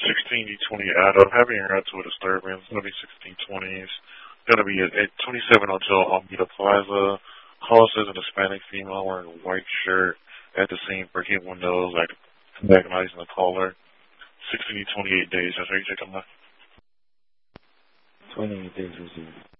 16D20 Adam, having a to a disturbance. It's going to be 1620s. Going to be at 27 Hotel Almeda Plaza. Call says an Hispanic female wearing a white shirt at the scene, breaking windows, like antagonizing the caller. 16 to 28 days. That's how you check them out. 28 days received.